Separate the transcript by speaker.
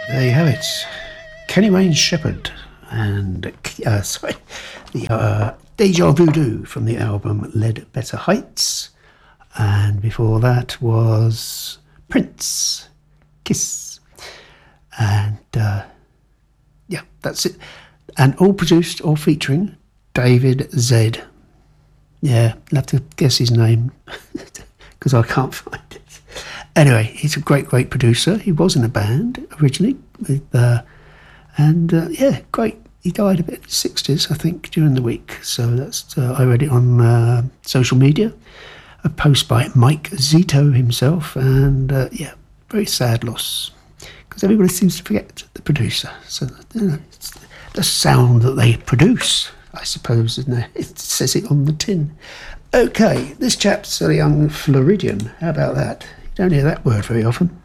Speaker 1: There you have it. Kenny Wayne Shepherd and Deja Voodoo from the album Ledbetter Heights, and before that was Prince, Kiss, and yeah, that's it. And all produced or featuring David Z. Yeah, I'll have to guess his name because I can't find it. Anyway, he's a great producer. He was in a band originally, with, yeah, great. He died a bit in his 60s, I think, during the week. So that's I read it on social media, a post by Mike Zito himself, and yeah, very sad loss because everybody seems to forget the producer. So you know, it's the sound that they produce, I suppose, isn't it? It says it on the tin. Okay, this chap's a young Floridian. How about that? You don't hear that word very often.